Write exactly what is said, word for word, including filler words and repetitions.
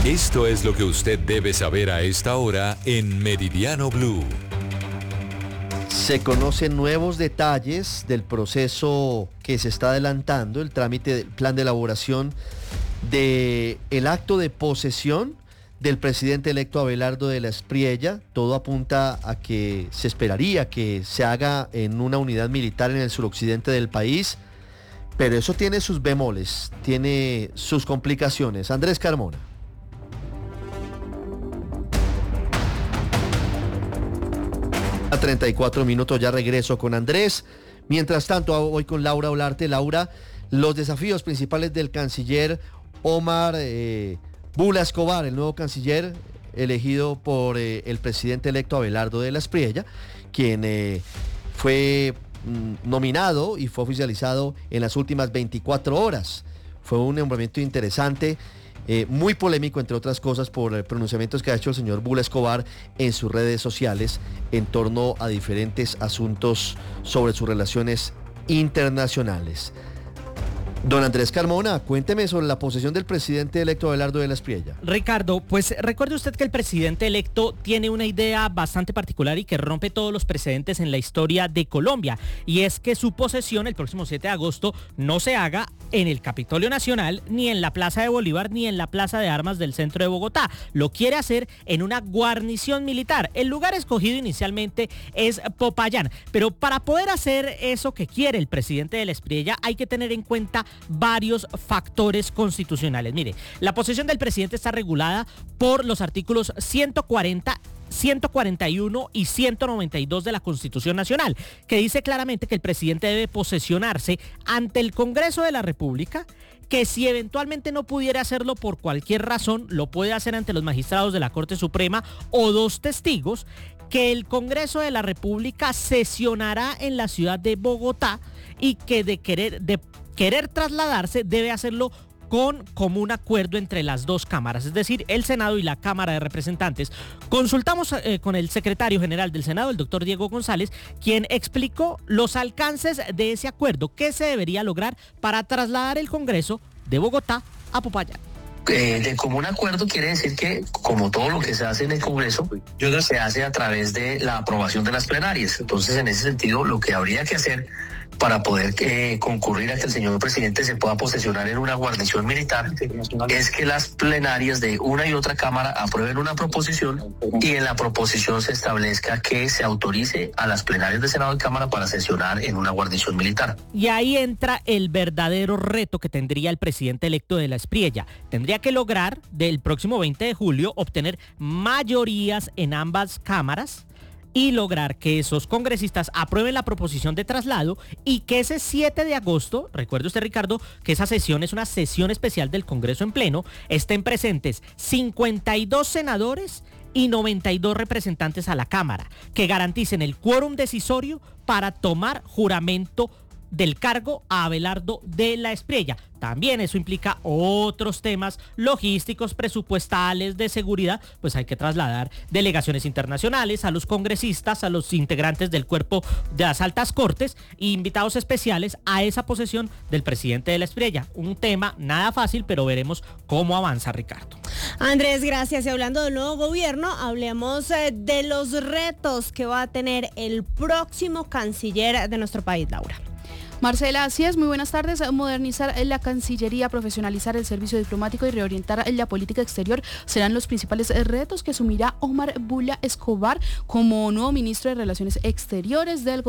Esto es lo que usted debe saber a esta hora en Meridiano Blue. Se conocen nuevos detalles del proceso que se está adelantando, el trámite del plan de elaboración del acto de posesión del presidente electo Abelardo de la Espriella. Todo apunta a que se esperaría que se haga en una unidad militar en el suroccidente del país, pero eso tiene sus bemoles, tiene sus complicaciones. Andrés Carmona. A treinta y cuatro minutos ya regreso con Andrés. Mientras tanto, voy con Laura Olarte. Laura, los desafíos principales del canciller Omar eh, Bula Escobar, el nuevo canciller elegido por eh, el presidente electo Abelardo de la Espriella, quien eh, fue mm, nominado y fue oficializado en las últimas veinticuatro horas. Fue un nombramiento interesante. Eh, muy polémico, entre otras cosas, por eh, pronunciamientos que ha hecho el señor Bula Escobar en sus redes sociales en torno a diferentes asuntos sobre sus relaciones internacionales. Don Andrés Carmona, cuénteme sobre la posesión del presidente electo Abelardo de la Espriella. Ricardo, pues recuerde usted que el presidente electo tiene una idea bastante particular y que rompe todos los precedentes en la historia de Colombia, y es que su posesión el próximo siete de agosto no se haga en el Capitolio Nacional, ni en la Plaza de Bolívar, ni en la Plaza de Armas del centro de Bogotá. Lo quiere hacer en una guarnición militar. El lugar escogido inicialmente es Popayán, pero para poder hacer eso que quiere el presidente de la Espriella hay que tener en cuenta varios factores constitucionales. Mire, la posesión del presidente está regulada por los artículos ciento cuarenta, ciento cuarenta y uno y ciento noventa y dos de la Constitución Nacional, que dice claramente que el presidente debe posesionarse ante el Congreso de la República, que si eventualmente no pudiera hacerlo por cualquier razón, lo puede hacer ante los magistrados de la Corte Suprema o dos testigos, que el Congreso de la República sesionará en la ciudad de Bogotá y que de querer, de querer trasladarse debe hacerlo con común acuerdo entre las dos cámaras, es decir, el Senado y la Cámara de Representantes. Consultamos eh, con el secretario general del Senado, el doctor Diego González, quien explicó los alcances de ese acuerdo, qué se debería lograr para trasladar el Congreso de Bogotá a Popayán. Eh, de común acuerdo quiere decir que, como todo lo que se hace en el Congreso, se hace a través de la aprobación de las plenarias. Entonces, en ese sentido, lo que habría que hacer para poder eh, concurrir a que el señor presidente se pueda posesionar en una guarnición militar es que las plenarias de una y otra cámara aprueben una proposición y en la proposición se establezca que se autorice a las plenarias de Senado y Cámara para sesionar en una guarnición militar. Y ahí entra el verdadero reto que tendría el presidente electo de la Espriella. Tendría que lograr del próximo veinte de julio obtener mayorías en ambas cámaras y lograr que esos congresistas aprueben la proposición de traslado y que ese siete de agosto, recuerde usted, Ricardo, que esa sesión es una sesión especial del Congreso en pleno, estén presentes cincuenta y dos senadores y noventa y dos representantes a la Cámara, que garanticen el quórum decisorio para tomar juramento del cargo a Abelardo de la Espriella. También eso implica otros temas logísticos, presupuestales, de seguridad, pues hay que trasladar delegaciones internacionales, a los congresistas, a los integrantes del cuerpo de las altas cortes e invitados especiales a esa posesión del presidente de la Espriella. Un tema nada fácil, pero veremos cómo avanza, Ricardo. Andrés, gracias. Y hablando del nuevo gobierno, hablemos eh, de los retos que va a tener el próximo canciller de nuestro país, Laura. Marcela, así es, muy buenas tardes. Modernizar la Cancillería, profesionalizar el servicio diplomático y reorientar la política exterior serán los principales retos que asumirá Omar Bula Escobar como nuevo ministro de Relaciones Exteriores del gobierno.